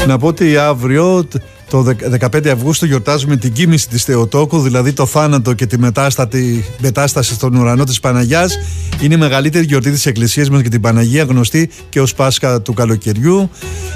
Να πω ότι αύριο, το 15 Αυγούστου, γιορτάζουμε την κοίμηση της Θεοτόκου, δηλαδή το θάνατο και τη μετάσταση στον ουρανό της Παναγιάς. Είναι η μεγαλύτερη γιορτή της Εκκλησίας μας για την Παναγία, γνωστή και ως Πάσχα του καλοκαιριού.